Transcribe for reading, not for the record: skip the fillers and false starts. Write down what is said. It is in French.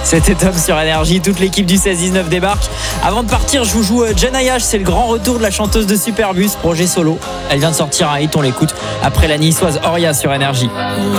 C'était top sur Énergie. Toute l'équipe du 16-19 débarque. Avant de partir, je vous joue Jenayash. C'est le grand retour de la chanteuse de Superbus, projet solo. Elle vient de sortir un hit, on l'écoute après la niçoise Oria sur Énergie.